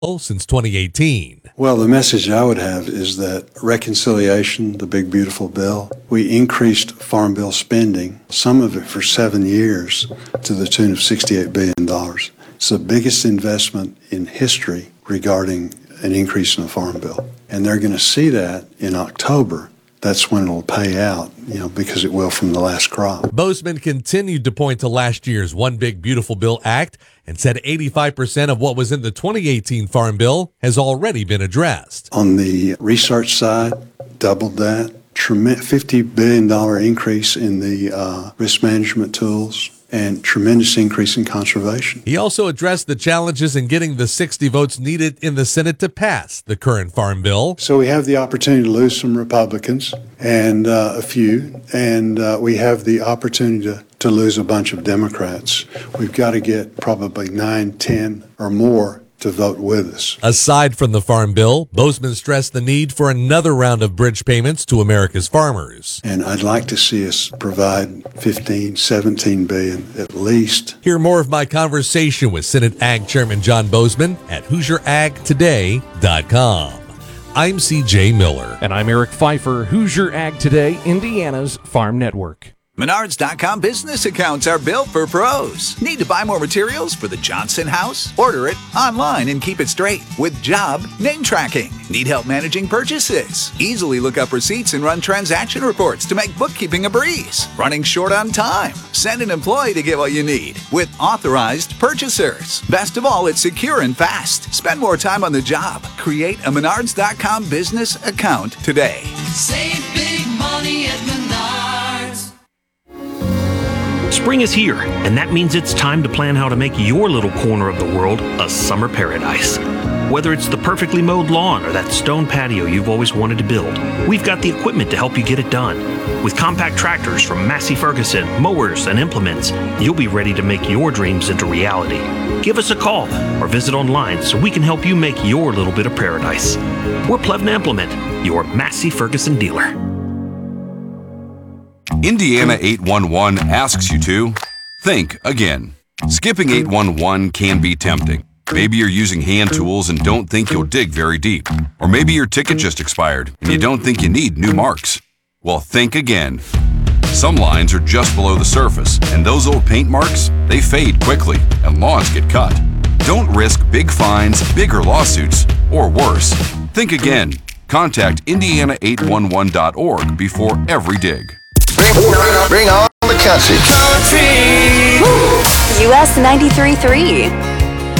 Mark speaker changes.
Speaker 1: since 2018.
Speaker 2: Well, the message I would have is that reconciliation, the big beautiful bill, we increased Farm Bill spending, some of it for 7 years, to the tune of $68 billion. It's the biggest investment in history regarding an increase in the Farm Bill. And they're going to see that in October. That's when it'll pay out, because it will from the last crop.
Speaker 1: Bozeman continued to point to last year's One Big Beautiful Bill Act and said 85% of what was in the 2018 Farm Bill has already been addressed.
Speaker 2: On the research side, doubled that. $50 billion increase in the risk management tools, and tremendous increase in conservation.
Speaker 1: He also addressed the challenges in getting the 60 votes needed in the Senate to pass the current Farm Bill.
Speaker 2: So we have the opportunity to lose some Republicans and a few, and we have the opportunity to lose a bunch of Democrats. We've got to get probably 9, 10 or more to vote with us.
Speaker 1: Aside from the Farm Bill, Bozeman stressed the need for another round of bridge payments to America's farmers.
Speaker 2: And I'd like to see us provide 15, 17 billion at least.
Speaker 1: Hear more of my conversation with Senate Ag Chairman John Bozeman at HoosierAgToday.com. I'm CJ Miller.
Speaker 3: And I'm Eric Pfeiffer, Hoosier Ag Today, Indiana's Farm Network.
Speaker 4: Menards.com business accounts are built for pros. Need to buy more materials for the Johnson house? Order it online and keep it straight with job name tracking. Need help managing purchases? Easily look up receipts and run transaction reports to make bookkeeping a breeze. Running short on time? Send an employee to get what you need with authorized purchasers. Best of all, it's secure and fast. Spend more time on the job. Create a Menards.com business account today.
Speaker 5: Save big money at Menards.
Speaker 6: Spring is here, and that means it's time to plan how to make your little corner of the world a summer paradise. Whether it's the perfectly mowed lawn or that stone patio you've always wanted to build, we've got the equipment to help you get it done. With compact tractors from Massey Ferguson, mowers, and implements, you'll be ready to make your dreams into reality. Give us a call or visit online so we can help you make your little bit of paradise. We're Plevna Implement, your Massey Ferguson dealer.
Speaker 7: Indiana 811 asks you to think again. Skipping 811 can be tempting. Maybe you're using hand tools and don't think you'll dig very deep. Or maybe your ticket just expired and you don't think you need new marks. Well, think again. Some lines are just below the surface, and those old paint marks, they fade quickly and lawns get cut. Don't risk big fines, bigger lawsuits, or worse. Think again. Contact Indiana811.org before every dig.
Speaker 8: Bring on the country.
Speaker 9: US 93.3.